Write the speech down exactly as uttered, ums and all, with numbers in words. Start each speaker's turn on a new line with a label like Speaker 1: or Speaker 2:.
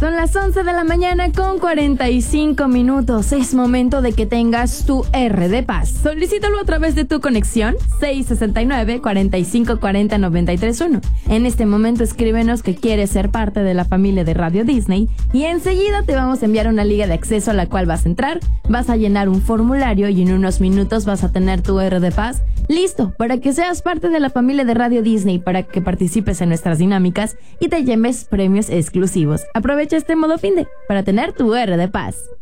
Speaker 1: Son las once de la mañana con cuarenta y cinco minutos. Es momento de que tengas tu R de Paz. Solicítalo a través de tu conexión seis sesenta y nueve, cuarenta y cinco cuarenta, noventa y tres uno. En este momento escríbenos que quieres ser parte de la familia de Radio Disney y enseguida te vamos a enviar una liga de acceso a la cual vas a entrar, vas a llenar un formulario y en unos minutos vas a tener tu R de Paz listo para que seas parte de la familia de Radio Disney, para que participes en nuestras dinámicas y te lleves premios exclusivos. Aprovecha este modo finde para tener tu R de Paz.